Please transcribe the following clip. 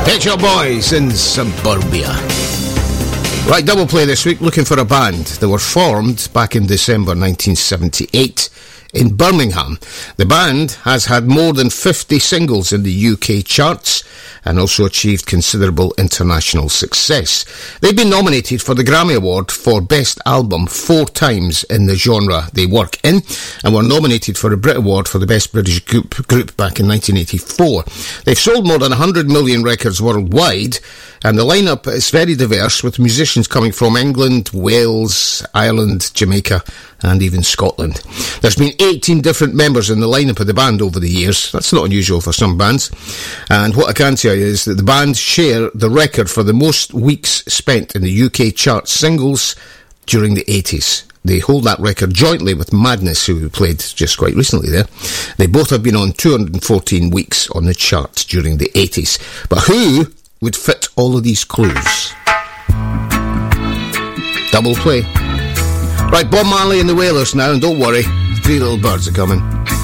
Pet Shop Boys in Suburbia. Right, double play this week, looking for a band. They were formed back in December 1978 in Birmingham. The band has had more than 50 singles in the UK charts and also achieved considerable international success. They've been nominated for the Grammy Award for Best Album 4 times in the genre they work in, and were nominated for a Brit Award for the Best British Group back in 1984. They've sold more than 100 million records worldwide, and the lineup is very diverse, with musicians coming from England, Wales, Ireland, Jamaica, and even Scotland. There's been 18 different members in the lineup of the band over the years. That's not unusual for some bands. And what I can tell you is that the band share the record for the most weeks spent in the UK chart singles during the 80s. They hold that record jointly with Madness, who we played just quite recently there. They both have been on 214 weeks on the charts during the 80s. But who would fit all of these clues? Double play. Right, Bob Marley and the Wailers now, and don't worry, 3 little birds are coming.